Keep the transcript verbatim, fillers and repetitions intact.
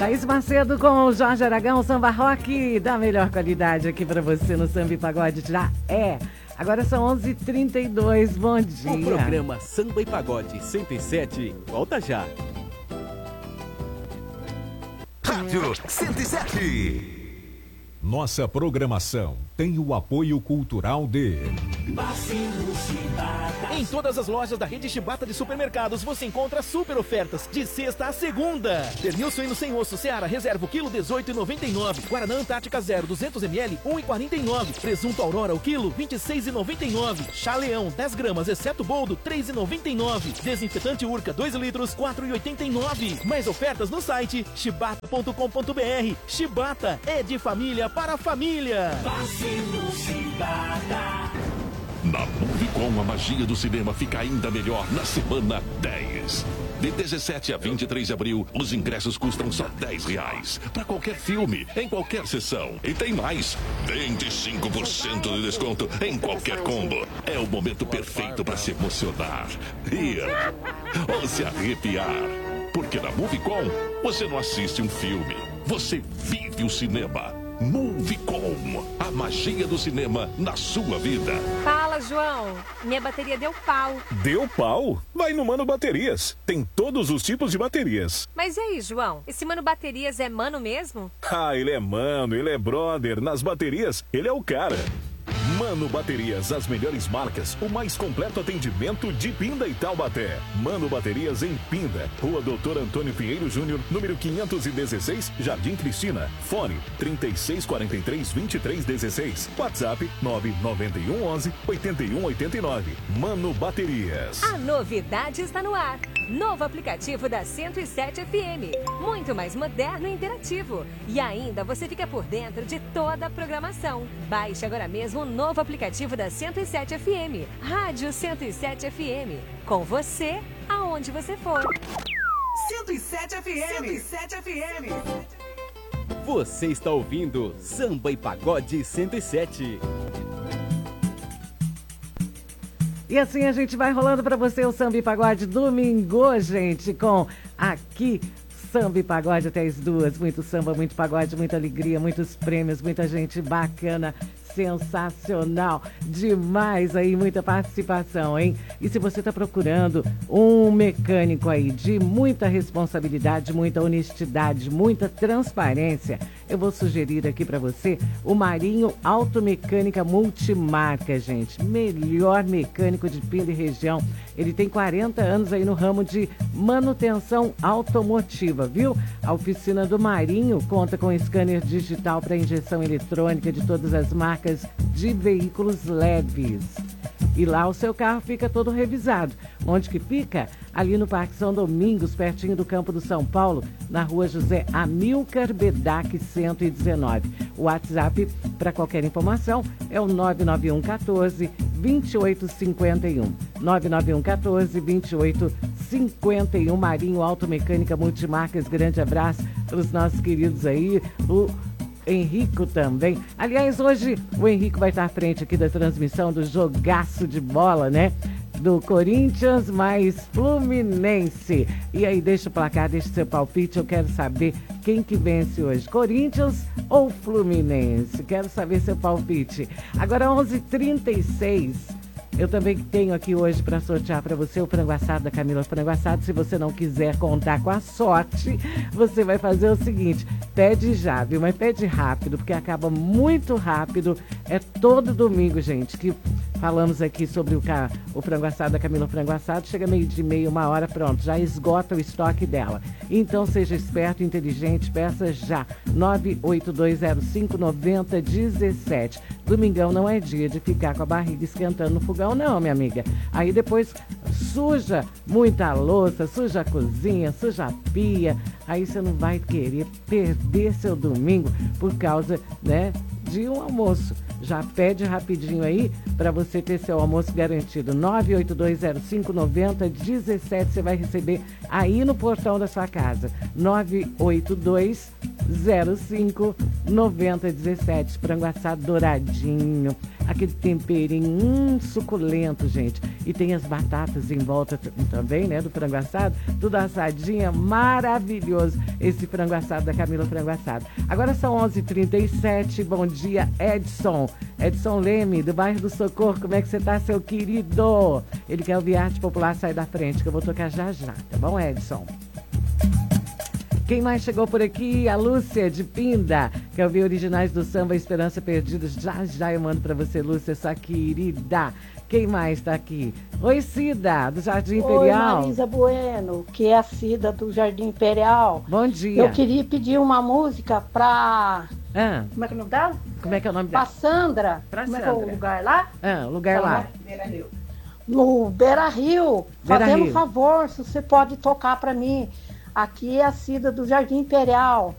Thaís Macedo com o Jorge Aragão, samba rock da melhor qualidade aqui pra você no Samba e Pagode. Já é. Agora são onze e trinta e dois, bom dia. O programa Samba e Pagode cento e sete, volta já. Rádio cento e sete. Nossa programação tem o apoio cultural de... Em todas as lojas da rede Shibata de supermercados você encontra super ofertas de sexta a segunda. Pernil suíno sem osso Seara Reserva o quilo dezoito e noventa e nove. Guaraná Antártica Zero duzentos mililitros um e quarenta e nove. Presunto Aurora o quilo vinte e seis e noventa e nove. Chá Leão dez gramas exceto boldo três e noventa e nove. Desinfetante Urca dois litros quatro e oitenta e nove. Mais ofertas no site shibata ponto com ponto br. Shibata é de família para a família. Na Movicon, a magia do cinema fica ainda melhor na semana dez. De dezessete a vinte e três de abril, os ingressos custam só dez reais. Para qualquer filme, em qualquer sessão. E tem mais, vinte e cinco por cento de desconto em qualquer combo. É o momento perfeito para se emocionar, rir ou se arrepiar. Porque na Movicon, você não assiste um filme, você vive o cinema. Movicon, a magia do cinema na sua vida. Fala, João. Minha bateria deu pau. Deu pau? Vai no Mano Baterias. Tem todos os tipos de baterias. Mas e aí, João? Esse Mano Baterias é mano mesmo? Ah, ele é mano, ele é brother. Nas baterias, ele é o cara. Mano Baterias, as melhores marcas, o mais completo atendimento de Pinda e Taubaté. Mano Baterias em Pinda, Rua Doutor Antônio Pinheiro Júnior, número quinhentos e dezesseis, Jardim Cristina. Fone trinta e seis quarenta e três, vinte e três dezesseis. WhatsApp nove nove um onze, oito um oito nove. Mano Baterias. A novidade está no ar. Novo aplicativo da cento e sete F M. Muito mais moderno e interativo. E ainda você fica por dentro de toda a programação. Baixe agora mesmo o novo aplicativo da cento e sete F M. Rádio cento e sete F M. Com você, aonde você for. cento e sete F M. cento e sete F M. Você está ouvindo Samba e Pagode cento e sete. E assim a gente vai rolando para você o Samba e Pagode domingo, gente, com aqui Samba e Pagode até as duas. Muito samba, muito pagode, muita alegria, muitos prêmios, muita gente bacana. Sensacional, demais aí, muita participação, hein? E se você está procurando um mecânico aí de muita responsabilidade, muita honestidade, muita transparência, eu vou sugerir aqui para você o Marinho Automecânica Multimarca, gente. Melhor mecânico de Pinda e região. Ele tem quarenta anos aí no ramo de manutenção automotiva, viu? A oficina do Marinho conta com scanner digital para injeção eletrônica de todas as marcas de veículos leves. E lá o seu carro fica todo revisado. Onde que fica? Ali no Parque São Domingos, pertinho do Campo do São Paulo, na Rua José Amilcar Bedac cento e dezenove. O WhatsApp para qualquer informação é o nove nove um um quatro, dois oito cinco um. nove nove um um quatro, dois oito cinco um. Marinho Automecânica Multimarcas. Grande abraço para os nossos queridos aí. O Henrico também. Aliás, hoje o Henrico vai estar à frente aqui da transmissão do jogaço de bola, né? Do Corinthians mais Fluminense. E aí, deixa o placar, deixa o seu palpite. Eu quero saber quem que vence hoje, Corinthians ou Fluminense. Quero saber seu palpite. Agora, onze e trinta e seis. Eu também tenho aqui hoje para sortear para você o frango assado da Camila Frango Assado. Se você não quiser contar com a sorte, você vai fazer o seguinte: pede já, viu? Mas pede rápido, porque acaba muito rápido. É todo domingo, gente, que falamos aqui sobre o, o frango assado da Camila Frango Assado. Chega meio de meia, uma hora, pronto, já esgota o estoque dela. Então seja esperto, inteligente, peça já. nove oito dois zero cinco nove zero um sete. Domingão não é dia de ficar com a barriga esquentando no fogão, não, minha amiga. Aí depois suja muita louça, suja a cozinha, suja a pia. Aí você não vai querer perder seu domingo por causa, né, de um almoço. Já pede rapidinho aí para você ter seu almoço garantido. nove oito dois zero cinco nove zero um sete. Você vai receber aí no portão da sua casa. nove oito dois zero cinco noventa dezessete. Frango assado douradinho, aquele temperinho hum, suculento, gente. E tem as batatas em volta também, né, do frango assado, tudo assadinha, maravilhoso esse frango assado da Camila Frango Assado. Agora são onze e trinta e sete, bom dia, Edson. Edson Leme, do bairro do Socorro, como é que você tá, seu querido? Ele quer ouvir arte popular, sai da frente, que eu vou tocar já já, tá bom, Edson? Quem mais chegou por aqui? A Lúcia de Pinda. Quer ouvir originais do samba Esperança Perdidos? Já, já eu mando pra você, Lúcia, sua querida. Quem mais tá aqui? Oi, Cida, do Jardim Imperial. Oi, Marisa Bueno, que é a Cida do Jardim Imperial. Bom dia. Eu queria pedir uma música pra... Ah. Como é que é o nome dela? Como é que é o nome dela? Pra Sandra. Pra Como Sandra. é que é o lugar lá? Ah, o lugar lá. Beira Rio. No Beira Rio. Beira Fazendo um Rio. favor, se você pode tocar pra mim. Aqui é a Cida do Jardim Imperial.